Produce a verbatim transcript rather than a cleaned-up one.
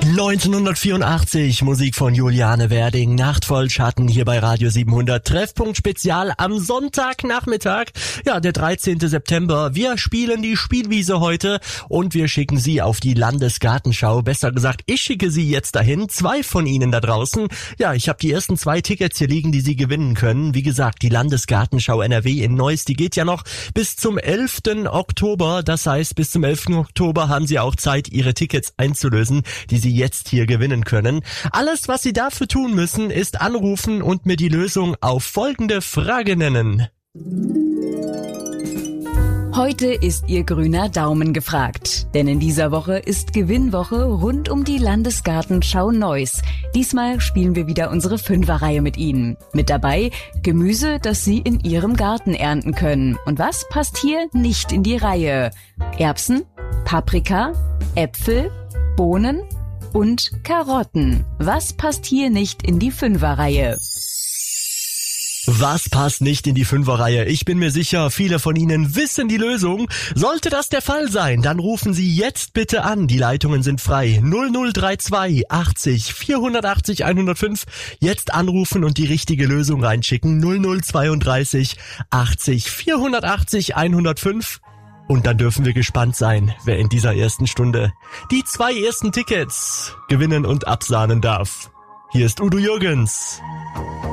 neunzehnhundertvierundachtzig, Musik von Juliane Werding, Nacht voll Schatten hier bei Radio siebenhundert, Treffpunkt Spezial am Sonntagnachmittag, ja, der dreizehnten September. Wir spielen die Spielwiese heute und wir schicken Sie auf die Landesgartenschau, besser gesagt, ich schicke Sie jetzt dahin, zwei von Ihnen da draußen. Ja, ich habe die ersten zwei Tickets hier liegen, die Sie gewinnen können. Wie gesagt, die Landesgartenschau N R W in Neuss, die geht ja noch bis zum elften Oktober, das heißt, bis zum elften Oktober haben Sie auch Zeit, Ihre Tickets einzulösen, die Sie jetzt hier gewinnen können. Alles, was Sie dafür tun müssen, ist anrufen und mir die Lösung auf folgende Frage nennen. Heute ist Ihr grüner Daumen gefragt, denn in dieser Woche ist Gewinnwoche rund um die Landesgartenschau Neuss. Diesmal spielen wir wieder unsere Fünferreihe mit Ihnen. Mit dabei Gemüse, das Sie in Ihrem Garten ernten können. Und was passt hier nicht in die Reihe? Erbsen, Paprika, Äpfel, Bohnen und Karotten. Was passt hier nicht in die Fünferreihe? Was passt nicht in die Fünferreihe? Ich bin mir sicher, viele von Ihnen wissen die Lösung. Sollte das der Fall sein, dann rufen Sie jetzt bitte an. Die Leitungen sind frei. null null drei zwei achtzig vierhundertachtzig hundertfünf. Jetzt anrufen und die richtige Lösung reinschicken. null null zweiunddreißig achtzig vierhundertachtzig hundertfünf. Und dann dürfen wir gespannt sein, wer in dieser ersten Stunde die zwei ersten Tickets gewinnen und absahnen darf. Hier ist Udo Jürgens.